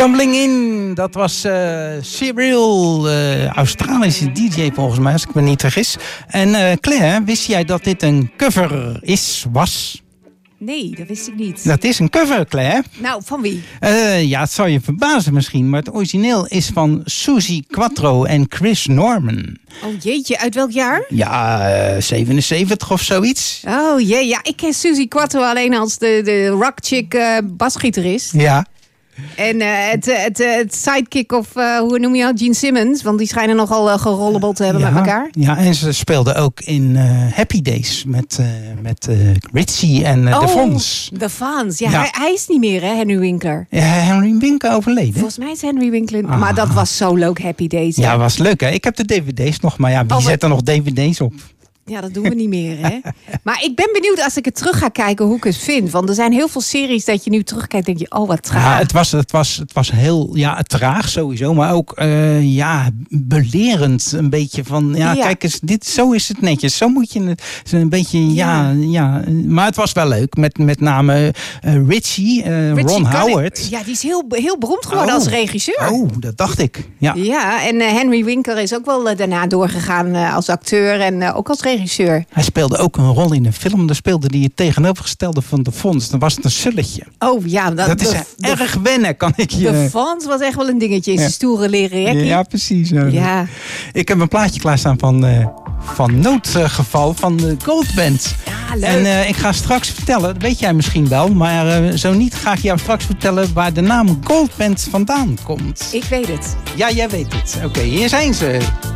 Tumbling In, dat was Cyril, Australische DJ volgens mij, als ik me niet vergis. En Claire, wist jij dat dit een cover was? Nee, dat wist ik niet. Dat is een cover, Claire. Nou, van wie? Ja, het zal je verbazen misschien, maar het origineel is van Suzi Quatro en Chris Norman. Oh jeetje, uit welk jaar? Ja, 77 of zoiets. Oh jee, ja, ik ken Suzi Quatro alleen als de rock chick basgitarist. Ja. En het sidekick of hoe noem je dat? Gene Simmons, want die schijnen nogal gerollebald te hebben met elkaar. Ja, en ze speelden ook in Happy Days met Ritchie en de Fonz. De Fonz, ja. Hij is niet meer, hè, Henry Winkler. Ja, Henry Winkler overleden. Volgens mij is Henry Winkler, maar dat was zo leuk, Happy Days. Ja, was leuk, hè. Ik heb de dvd's nog, maar ja, wie zet er nog dvd's op? Ja, dat doen we niet meer, hè. Maar ik ben benieuwd als ik het terug ga kijken hoe ik het vind. Want er zijn heel veel series dat je nu terugkijkt en denk je, oh, wat traag. Ja, het was heel traag sowieso. Maar ook belerend een beetje van... Ja, kijk eens, zo is het netjes. Zo moet je het een beetje... Ja. Maar het was wel leuk. Met name Ritchie Ron Howard. Ja, die is heel beroemd geworden als regisseur. Oh, dat dacht ik. Ja, en Henry Winkler is ook wel daarna doorgegaan als acteur en ook als regisseur. Hij speelde ook een rol in een film. Daar speelde hij het tegenovergestelde van de Fonz. Dan was het een sulletje. Oh ja, dat is erg wennen, kan ik je... De Fonz was echt wel een dingetje. Is stoere leren jackie. Ja, precies. Ja. Ik heb een plaatje klaarstaan van Noodgeval van de Goldband. Ja, leuk. En ik ga straks vertellen, dat weet jij misschien wel, maar zo niet ga ik jou straks vertellen waar de naam Goldband vandaan komt. Ik weet het. Ja, jij weet het. Oké, hier zijn ze.